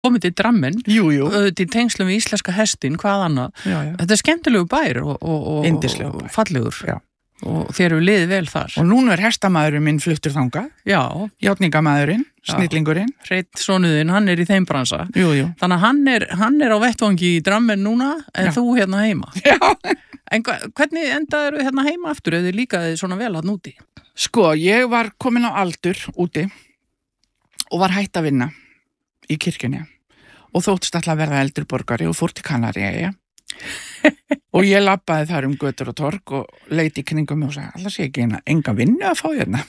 komið til Drammen, jú. til tengslum við íslenska hestin, hvað annað. Já. Þetta skemmtilegu bær og Yndislegur bær. Fallegur. Já. Og þér eru liðið vel þar. Og núna hestamaðurinn minn fluttur þangað. Já. Játningamaðurinn, snillingurinn. Hreinn sonuðinn, hann í þeim bransa. Jú. Þannig að hann á vettvangi í Drammen núna, en þú hérna heima. Já. En hvernig endaðu hérna heima aftur, ef þið líkaði svona vel hann úti? Sko, ég var komin á aldur úti og var hætt að vinna í kirkjunni og þóttist alltaf að verða eldri borgari og fór til Kanaríeyja og ég labbaði þar götur og torg og leit í kringum mig og sagði, alltaf sé ekki enga vinnu að fá hérna.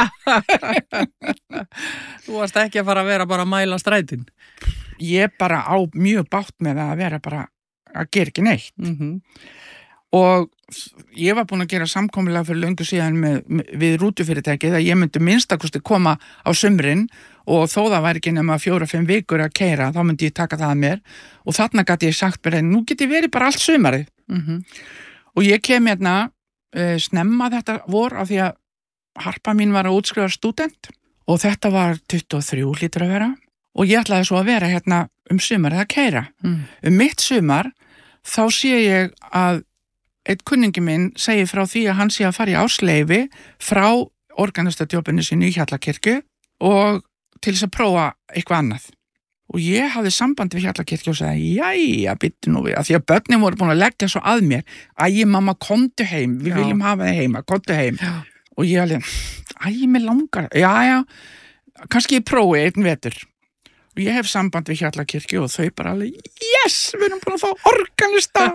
Þú varst ekki að fara að vera bara að mæla strætin? Ég bara á mjög bátt með að vera bara að gera ekki neitt. Mm-hmm. Og ég var búin að gera samkomulega fyrir löngu síðan við rútufyrirtækið að ég myndi minnstakosti koma á sumrin og þó það væri ekki nema 4-5 vikur að keyra, þá myndi ég taka það að mér og þarna gæti ég sagt bara, nú geti verið bara allt sumarið. Mm-hmm. Og ég kem hérna snemma þetta vor af því að harpa mín var að útskrifa stúdent og þetta var 23 lítur að vera og ég ætlaði svo að vera hérna sumarið að keyra. Mitt sumar þá sé ég að einn kunningi minn segir frá því að hann sé að fara í ásleyfi frá organistadjópinu sínu í Hjallakirkju og til þess að prófa eitthvað annað. Og ég hafði samband við Hjallakirkju og sagði, jæja, byttu nú við, af því að börnin voru búin að leggja svo að mér, mamma, komdu heim, við viljum hafa þig heima, komdu heim. Já. Og ég alveg, mér langar, já, kannski ég prófi einn vetur. Og ég hef samband við Hjallakirkju og þau bara alveg, yes, við erum búin að fá organista.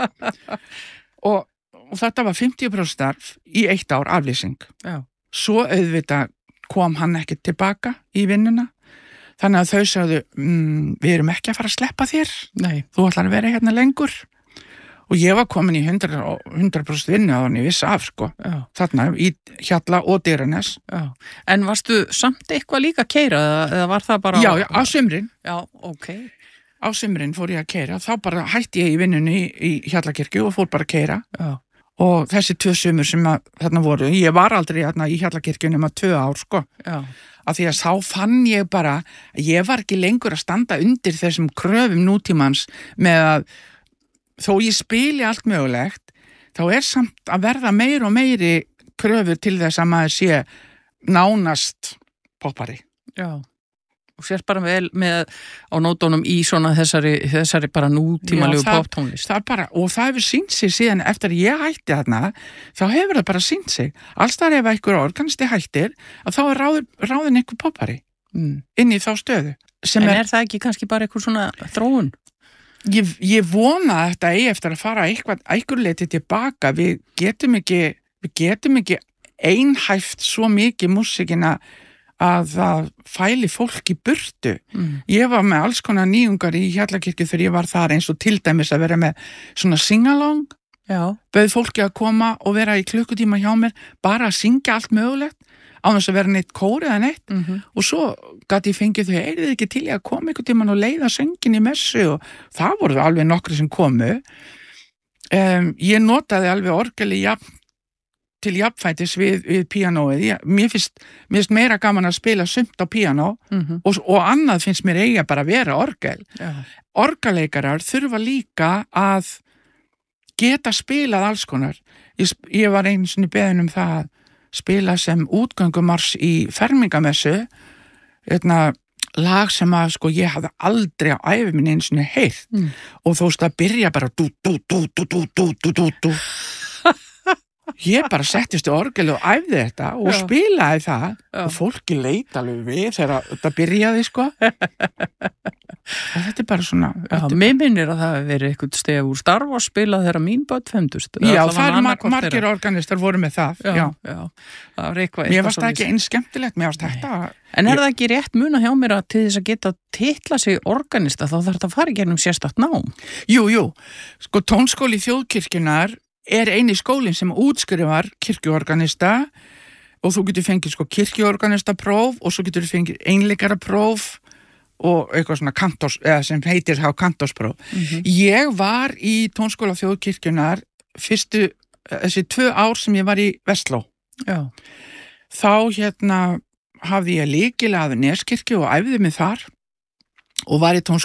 Og þetta var 50% starf í 1 ár aflýsing. Já. Svo auðvitað kom hann ekki tilbaka í vinnuna. Þannig að þau sagðu, við erum ekki að fara að sleppa þér. Nei. Þú ætlar að vera hérna lengur. Og ég var komin í 100% vinnu að hann ég vissi af, sko. Já. Þarna í Hjalla og Digranes. Já. En varstu samt eitthvað líka að keyra eða var það bara... Já, á sumrin. Já, ok. Á sumrin fór ég að keyra. Þá bara hætti ég í vinnunni í Hjallakirkju og fór bara að keyra. Já. Og þessi 2 sumur sem þarna voru, ég var aldrei þarna í Hjallakirkju nema 2 ár, sko. Já. Af því að þá fann ég bara, ég var ekki lengur að standa undir þessum kröfum nútímans með að þó ég spili allt mögulegt, þá samt að verða meiri og meiri kröfur til þess að maður sé nánast poppari. Já. Og sérst bara vel með á nótunum í svona þessari bara nútímalegu poptónlist. Og það hefur sýnt sig síðan eftir að ég hætti þarna, þá hefur það bara sýnt sig. Alls þar ef einhver organisti hættir, að þá ráðin einhver poppari inn í þá stöðu. En er það ekki kannski bara einhver svona þróun? Ég vona að þetta eftir að fara einhver leiti tilbaka. Við getum ekki einhæft svo mikið músíkina að það fæli fólk í burtu. Ég var með alls konar nýjungar í Hjallakirkju þegar ég var þar eins og til dæmis að vera með svona sing-along. Já. Bauð fólki að koma og vera í klukkutíma hjá mér, bara að syngja allt mögulegt, á þess að vera neitt kór eða neitt. Og svo gat ég fengið þau, þið ekki til ég að koma einhvern tímann og leiða söngin í messu og það voru alveg nokkri sem komu. Ég notaði alveg orgeli til jafnfætis við píanóið. Mér finnst meira gaman að spila sumt á píanó og annað finnst mér eiga bara að vera orgel. Já. Orgeleikarar þurfa líka að geta spilað alls konar. Ég var einu sinni beðin það að spila sem útgöngumars í fermingamessu, lag sem að sko ég hafði aldrei á ævi minni einu sinni heyrt og þú veist að byrja bara dú. Ég bara settist í orgel og æfði þetta og spilaði það og fólki leit alveg við þegar þetta byrjaði, sko. Og þetta bara svona... Mér minnir að það hefur verið eitthvað stef úr starf og spilað þegar mín börn fæmdust. Já, það margir organistar voru með það. Já. Það var eitthvað... Mér varst það ekki eins skemmtilegt, mér varst þetta... En það ekki rétt muna hjá mér að til þess að geta titla sig organista þá þarf þetta að fara í gegnum sérstakt nám? Jú. Sko, tónskóli Þjóðkirkjunnar eini skólinn sem útskrifar kirkjuorganista og þú getur fengið sko kirkjuorganistapróf og svo getur þú fengið einleikarapróf og eitthvað svona kantors, eða sem heitir þá kantorspróf. Ég var í tónskóla Þjóðkirkjunnar þessi 2 ár sem ég var í Vestló. Já. Þá hafði ég lykil að Neskirkju og æfði mig þar og var í